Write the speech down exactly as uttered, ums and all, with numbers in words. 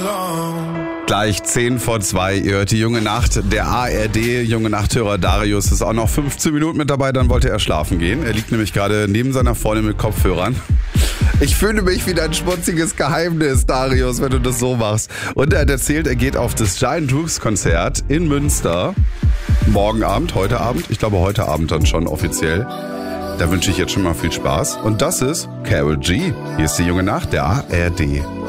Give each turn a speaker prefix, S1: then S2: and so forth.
S1: Gleich zehn vor zwei, ihr hört die Junge Nacht, der A R D Junge Nachthörer Darius ist auch noch fünfzehn Minuten mit dabei, dann wollte er schlafen gehen. Er liegt nämlich gerade neben seiner Freundin mit Kopfhörern. Ich fühle mich wie dein schmutziges Geheimnis, Darius, wenn du das so machst. Und er hat erzählt, er geht auf das Giant Rooks Konzert in Münster. Morgen Abend, heute Abend, ich glaube heute Abend dann schon offiziell. Da wünsche ich jetzt schon mal viel Spaß. Und das ist Karol G. Hier ist die Junge Nacht, der A R D.